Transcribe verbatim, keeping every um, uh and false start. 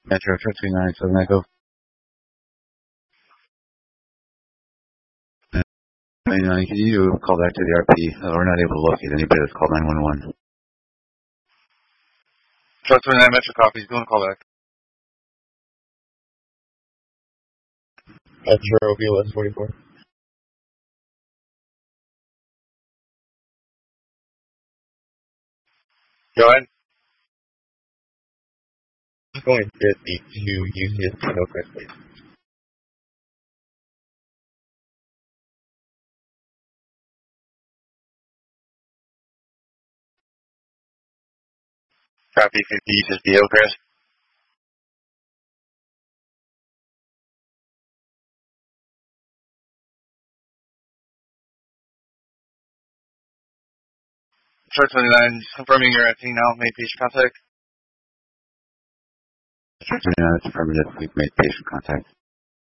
Metro three nine seven Echo. twenty-nine, can you call back to the R P? Uh, we're not able to locate anybody that's called nine one one. Truck twenty-nine, Metro copies. Doing a call back. Metro B L S forty-four. Go ahead. Going fifty to U C S Hillcrest, please. Copy fifty, U C S Hillcrest. Truck twenty-nine, confirming you're at T now. Made patient contact. Metro twenty-nine, it's affirmative. We've made patient contact.